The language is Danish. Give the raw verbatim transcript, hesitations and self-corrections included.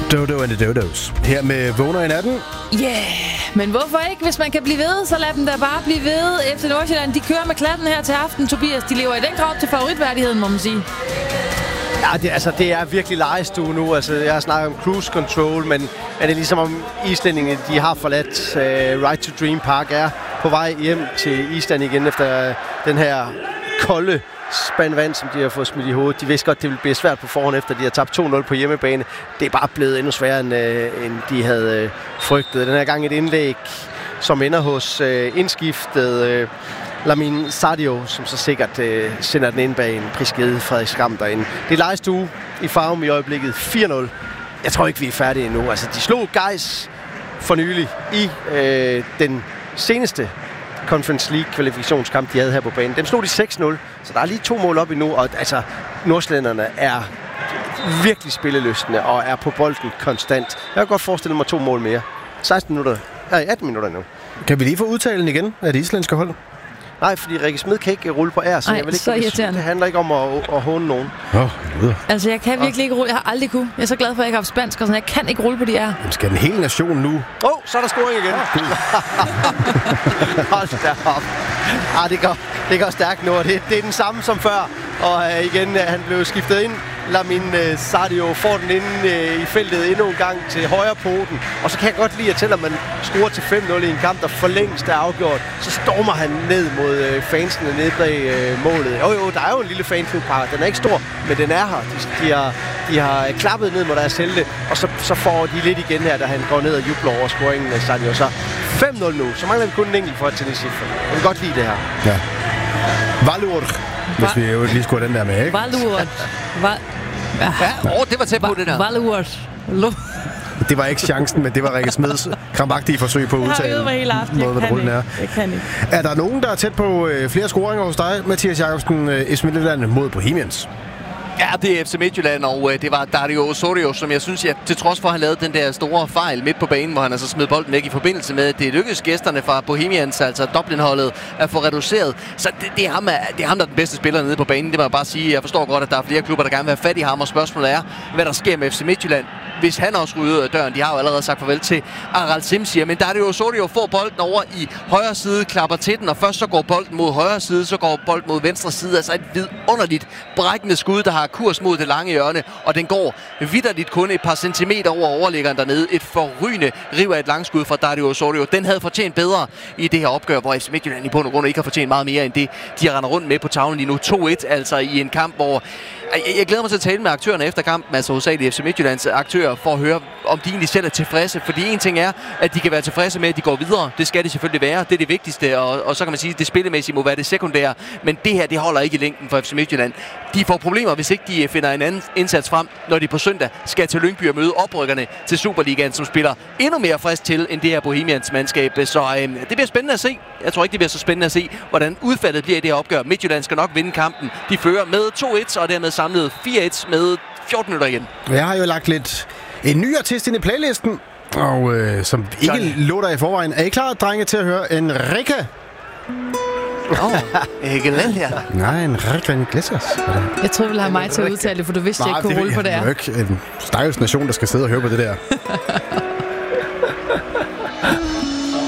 Dodo and the Dodos. Her med Vågner i natten. Ja, yeah. Men hvorfor ikke? Hvis man kan blive ved, så lad dem da bare blive ved. F C Nordsjælland, de kører med klatten her til aften, Tobias. De lever i den grad til favoritværdigheden, må man sige. Ja, det, altså, det er virkelig legestue nu. Altså, jeg har snakket om cruise control, men er det ligesom om islændingene, de har forladt uh, Right to Dream Park, er på vej hjem til Island igen efter uh, den her kolde spand vand, som de har fået smidt i hovedet. De vidste godt, det ville blive svært på forhånd, efter de har tabt to nul på hjemmebane. Det er bare blevet endnu sværere, end, uh, end de havde uh, frygtet. Den her gang et indlæg, som ender hos uh, indskiftet uh, Lamin Sadio, som så sikkert øh, sender den ind bag en prisgivet Frederik Skram derinde. Det er lejestue i Farum i øjeblikket fire nul. Jeg tror ikke, vi er færdige endnu. Altså, de slog Gais for nylig i øh, den seneste Conference League-kvalifikationskamp, de havde her på banen. Dem slog de seks nul, så der er lige to mål op endnu. Og altså, nordslænderne er virkelig spillelystne og er på bolden konstant. Jeg kan godt forestille mig to mål mere. seksten minutter. Nej, atten minutter nu. Kan vi lige få udtalen igen af det islandske hold? Nej, fordi Rikke Smed kan ikke rulle på R, så Ej, jeg vil ikke, så det, det handler ikke om at, at håne nogen. Åh, oh, Altså, jeg kan virkelig ikke rulle. Jeg har aldrig kunne. Jeg er så glad for, at jeg ikke har haft spansk, og sådan. Jeg kan ikke rulle på de R. Jamen, skal den hele nation nu? Åh, oh, så er der scoring igen. Hold da op. Ah, det går, det går stærkt nu, og det, det er den samme som før. Og uh, igen, uh, han blev skiftet ind. Lamin uh, Sadio får den inde uh, i feltet endnu en gang til højre poten. Og så kan jeg godt lide, at selvom man scorer til fem nul i en kamp, der for længst er afgjort, så stormer han ned mod uh, fansene nede bag uh, målet. Jo jo, der er jo en lille fanklub her. Den er ikke stor, men den er her. De, de, har, de har klappet ned mod deres helte, og så, så får de lidt igen her, da han går ned og jubler over scoringen af Sadio. Så fem nul nu. Så mangler vi kun en enkelt for et tennisciffer. Jeg vil godt lide det her. Ja. Valur, hvis vi jo lige skulle have den der med, ikke? Valur. Va- Ja, åh, det var tæt på det der. Valur. Det var ikke chancen, men det var Rikke Smeds krampagtige forsøg på at udtale. Jeg har øvet mig hele aften. Jeg kan ikke. Jeg kan ikke. Er der nogen, der er tæt på øh, flere scoringer hos dig, Mathias Jakobsen, øh, F C Midtjylland mod Bohemians? Ja, det er F C Midtjylland, og øh, det var Dario Osorio, som jeg synes, at til trods for, at han lavede den der store fejl midt på banen, hvor han altså smed bolden væk i forbindelse med, at det lykkedes gæsterne fra Bohemians, altså Dublin-holdet, at få reduceret. Så det, det, er ham, det er ham, der er den bedste spiller nede på banen. Det må jeg bare sige. Jeg forstår godt, at der er flere klubber, der gerne vil have fat i ham, og spørgsmålet er, hvad der sker med F C Midtjylland, hvis han også ryger ud af døren. De har jo allerede sagt farvel til Aral Simsier, men Dario Osorio får bolden over i højre side, klapper til den, og først så går bolden mod højre side, så går bolden mod venstre side. Altså et vidunderligt brækkende skud, der har kurs mod det lange hjørne, og den går vitterligt kun et par centimeter over overliggeren dernede. Et forrygende riv af et langskud fra Dario Osorio. Den havde fortjent bedre i det her opgør, hvor F C Midtjylland i bund og grund ikke har fortjent meget mere end det, de render rundt med på tavlen lige nu. to et, altså i en kamp, hvor jeg glæder mig til at tale med aktørerne efter kampen, altså hovedsageligt F C Midtjyllands aktører, for at høre, om de egentlig selv er tilfredse. Fordi en ting er, at de kan være tilfredse med, at de går videre. Det skal de selvfølgelig være. Det er det vigtigste, og, og så kan man sige, at det spillemæssige må være det sekundære. Men det her, det holder ikke i længden for F C Midtjylland. De får problemer, hvis ikke de finder en anden indsats frem, når de på søndag skal til Lyngby og møde oprykkerne til Superligaen, som spiller endnu mere frisk til, end det her Bohemians mandskab. Så øh, det bliver spændende at se. Jeg tror ikke, det bliver så spændende at se, hvordan udfaldet bliver i det her opgør. Midtjylland skal nok vinde kampen. De fører med to et, og dermed samlet fire et med fjorten minutter igen. Jeg har jo lagt lidt en ny artist ind i playlisten, og øh, som ikke Johnny. Lå der i forvejen. Er I klar, drenge, til at høre Enrique? Åh, oh, ikke den her. Nej, Enrique Iglesias. Jeg tror, du ville have mig til at udtale det, for du vidste, jeg ikke kunne rulle på det her. Det er jo ikke en stakkels nation, der skal sidde og høre på det der.